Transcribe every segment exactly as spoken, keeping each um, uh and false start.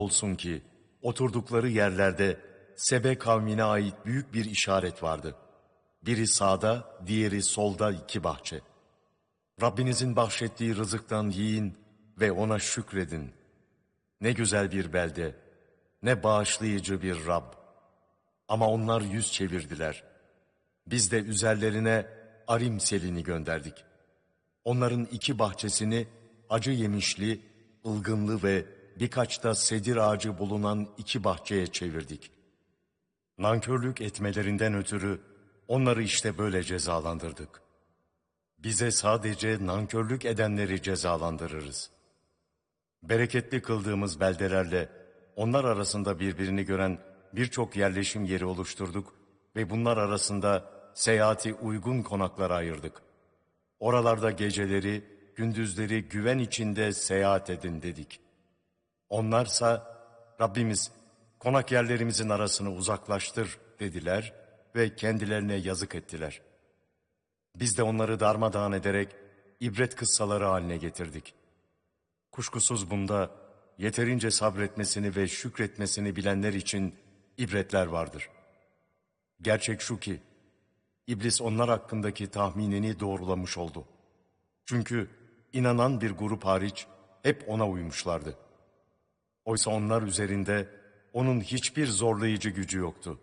Olsun ki oturdukları yerlerde Sebe kavmine ait büyük bir işaret vardı. Biri sağda, diğeri solda iki bahçe. Rabbinizin bahşettiği rızıktan yiyin ve ona şükredin. Ne güzel bir belde, ne bağışlayıcı bir Rab. Ama onlar yüz çevirdiler. Biz de üzerlerine arim selini gönderdik. Onların iki bahçesini acı yemişli, ılgınlı ve birkaç da sedir ağacı bulunan iki bahçeye çevirdik. Nankörlük etmelerinden ötürü onları işte böyle cezalandırdık. Bize sadece nankörlük edenleri cezalandırırız. Bereketli kıldığımız beldelerle onlar arasında birbirini gören birçok yerleşim yeri oluşturduk ve bunlar arasında seyahati uygun konaklara ayırdık. Oralarda geceleri, gündüzleri güven içinde seyahat edin dedik. Onlarsa Rabbimiz konak yerlerimizin arasını uzaklaştır dediler ve kendilerine yazık ettiler. Biz de onları darmadağın ederek ibret kıssaları haline getirdik. Kuşkusuz bunda yeterince sabretmesini ve şükretmesini bilenler için ibretler vardır. Gerçek şu ki, İblis onlar hakkındaki tahminini doğrulamış oldu. Çünkü inanan bir grup hariç hep ona uymuşlardı. Oysa onlar üzerinde onun hiçbir zorlayıcı gücü yoktu.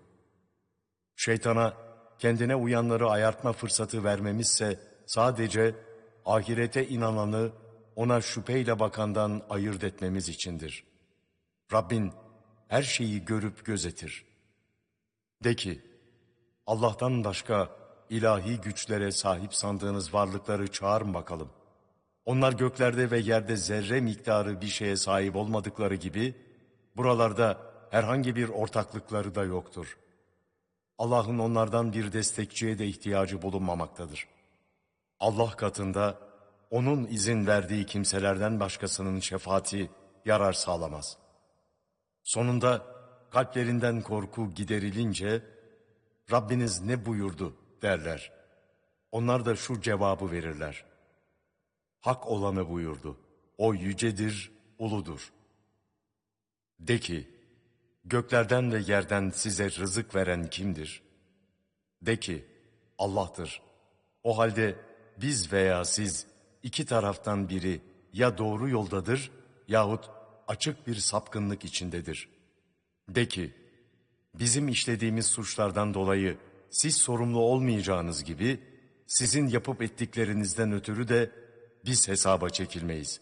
Şeytana kendine uyanları ayartma fırsatı vermemizse sadece ahirete inananı ona şüpheyle bakandan ayırt etmemiz içindir. Rabbin her şeyi görüp gözetir. De ki, Allah'tan başka ilahi güçlere sahip sandığınız varlıkları çağırın bakalım. Onlar göklerde ve yerde zerre miktarı bir şeye sahip olmadıkları gibi, buralarda herhangi bir ortaklıkları da yoktur. Allah'ın onlardan bir destekçiye de ihtiyacı bulunmamaktadır. Allah katında, onun izin verdiği kimselerden başkasının şefaati yarar sağlamaz. Sonunda kalplerinden korku giderilince, Rabbiniz ne buyurdu derler. Onlar da şu cevabı verirler. Hak olanı buyurdu. O yücedir, uludur. De ki, göklerden ve yerden size rızık veren kimdir? De ki, Allah'tır. O halde biz veya siz iki taraftan biri ya doğru yoldadır yahut açık bir sapkınlık içindedir. De ki, bizim işlediğimiz suçlardan dolayı siz sorumlu olmayacağınız gibi sizin yapıp ettiklerinizden ötürü de biz hesaba çekilmeyiz.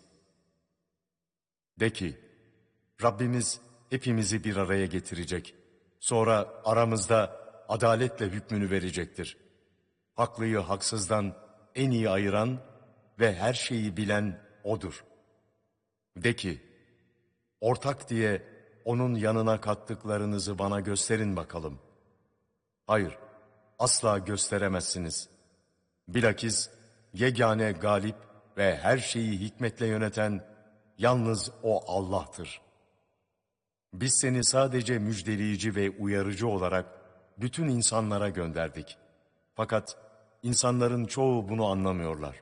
De ki, Rabbimiz hepimizi bir araya getirecek. Sonra aramızda adaletle hükmünü verecektir. Haklıyı haksızdan en iyi ayıran ve her şeyi bilen O'dur. De ki, ortak diye onun yanına kattıklarınızı bana gösterin bakalım. Hayır, asla gösteremezsiniz. Bilakis yegane galip ve her şeyi hikmetle yöneten yalnız O Allah'tır. Biz seni sadece müjdeleyici ve uyarıcı olarak bütün insanlara gönderdik. Fakat insanların çoğu bunu anlamıyorlar.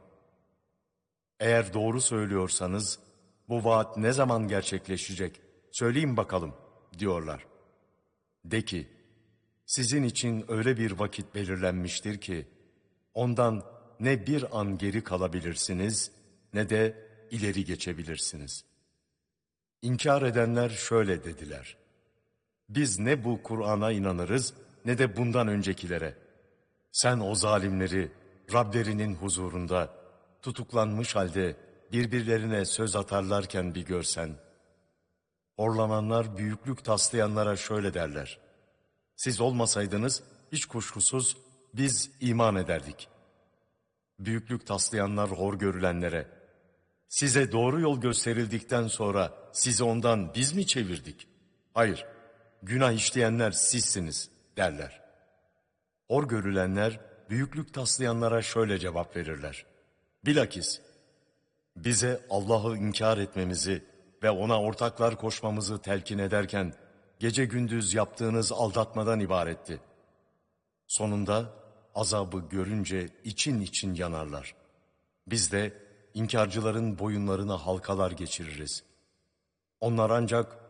Eğer doğru söylüyorsanız bu vaat ne zaman gerçekleşecek? Söyleyin bakalım diyorlar. De ki, sizin için öyle bir vakit belirlenmiştir ki ondan ne bir an geri kalabilirsiniz ne de ileri geçebilirsiniz. İnkar edenler şöyle dediler. Biz ne bu Kur'an'a inanırız ne de bundan öncekilere. Sen o zalimleri Rablerinin huzurunda tutuklanmış halde birbirlerine söz atarlarken bir görsen. Horlananlar büyüklük taslayanlara şöyle derler. Siz olmasaydınız hiç kuşkusuz biz iman ederdik. Büyüklük taslayanlar hor görülenlere, size doğru yol gösterildikten sonra sizi ondan biz mi çevirdik? Hayır, günah işleyenler sizsiniz derler. Hor görülenler büyüklük taslayanlara şöyle cevap verirler. Bilakis bize Allah'ı inkar etmemizi ve ona ortaklar koşmamızı telkin ederken gece gündüz yaptığınız aldatmadan ibaretti. Sonunda azabı görünce için için yanarlar. Biz de inkarcıların boyunlarına halkalar geçiririz. Onlar ancak